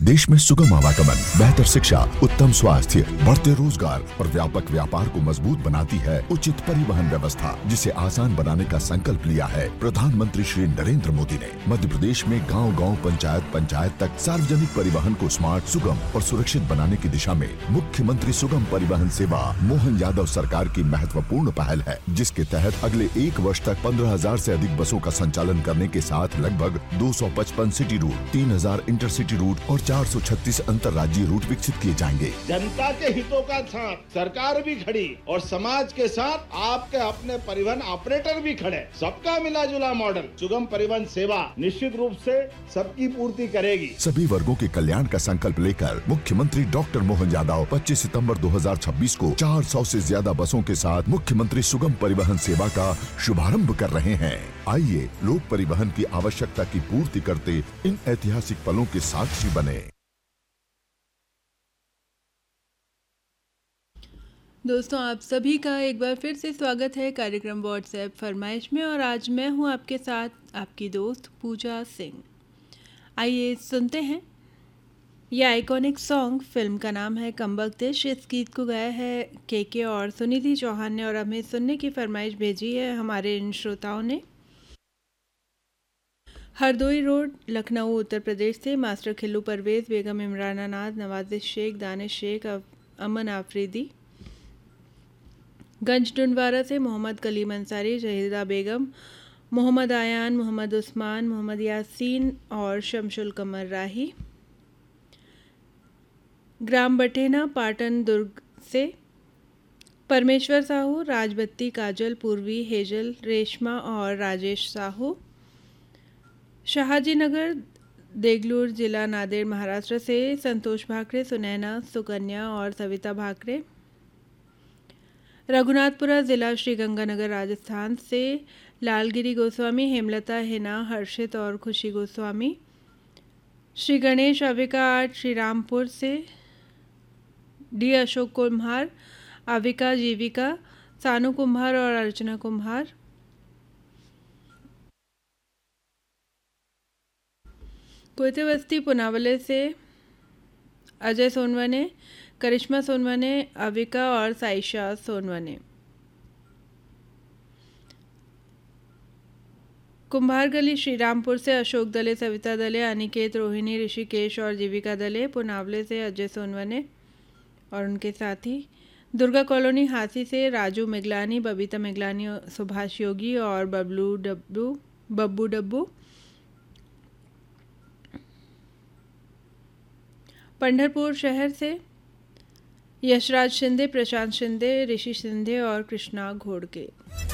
देश में सुगम आवागमन, बेहतर शिक्षा, उत्तम स्वास्थ्य, बढ़ते रोजगार और व्यापक व्यापार को मजबूत बनाती है उचित परिवहन व्यवस्था, जिसे आसान बनाने का संकल्प लिया है प्रधानमंत्री श्री नरेंद्र मोदी ने। मध्य प्रदेश में गांव-गांव, पंचायत तक सार्वजनिक परिवहन को स्मार्ट, सुगम और सुरक्षित बनाने की दिशा में मुख्यमंत्री सुगम परिवहन सेवा मोहन यादव सरकार की महत्वपूर्ण पहल है, जिसके तहत अगले 1 वर्ष तक 15,000 से अधिक बसों का संचालन करने के साथ लगभग 255 सिटी रूट, 3,000 इंटरसिटी रूट और 436 अंतर्राज्यीय रूट विकसित किए जाएंगे। जनता के हितों का साथ सरकार भी खड़ी और समाज के साथ आपके अपने परिवहन ऑपरेटर भी खड़े। सबका मिला जुला मॉडल सुगम परिवहन सेवा निश्चित रूप से सबकी पूर्ति करेगी। सभी वर्गों के कल्याण का संकल्प लेकर मुख्यमंत्री डॉक्टर मोहन यादव 25 सितंबर 2026 को 400 से ज्यादा बसों के साथ मुख्यमंत्री सुगम परिवहन सेवा का शुभारंभ कर रहे हैं। आइए लोक परिवहन की आवश्यकता की पूर्ति करते इन ऐतिहासिक पलों के साक्षी बने। दोस्तों, आप सभी का एक बार फिर से स्वागत है कार्यक्रम व्हाट्सएप फरमाइश में, और आज मैं हूं आपके साथ आपकी दोस्त पूजा सिंह। आइए सुनते हैं यह आइकॉनिक सॉन्ग। फिल्म का नाम है कमबख्तिश। इस गीत को गाया है के और सुनिधि चौहान ने, और हमें सुनने की फरमाइश भेजी है हमारे इन श्रोताओं ने। हरदोई रोड, लखनऊ, उत्तर प्रदेश से मास्टर खिल्लू परवेज़, बेगम इमराना नाज, नवाजिश शेख, दानिश शेख, अमन आफरीदी। गंज डुंडवारा से मोहम्मद कलीम अंसारी, शहीदा बेगम, मोहम्मद आयान, मोहम्मद उस्मान, मोहम्मद यासीन और शमशुल कमर राही। ग्राम बठेना, पाटन दुर्ग से परमेश्वर साहू, राजबत्ती, काजल, पूर्वी, हेजल, रेशमा और राजेश साहू। शहाजी नगर, देगलूर, जिला नांदेड़, महाराष्ट्र से संतोष भाकरे, सुनैना, सुकन्या और सविता भाकरे। रघुनाथपुरा, जिला श्रीगंगानगर, राजस्थान से लालगिरी गोस्वामी, हेमलता, हिना, हर्षित और खुशी गोस्वामी। श्री गणेश अविका आर्ट, श्री रामपुर से डी अशोक कुम्हार, अविका, जीविका, सानू कुम्हार और अर्चना कुम्हार। कोयते बस्ती, पुनावले से अजय सोनवने, करिश्मा सोनवने, अविका और साइशा सोनवने। कुम्हार गली, श्रीरामपुर से अशोक दले, सविता दले, अनिकेत, रोहिणी, ऋषिकेश और जीविका दले। पुनावले से अजय सोनवने और उनके साथी। दुर्गा कॉलोनी, हांसी से राजू मिगलानी, बबीता मिगलानी, सुभाष योगी और बब्बू डब्बू। पंढरपुर शहर से यशराज शिंदे, प्रशांत शिंदे, ऋषि शिंदे और कृष्णा घोड़के।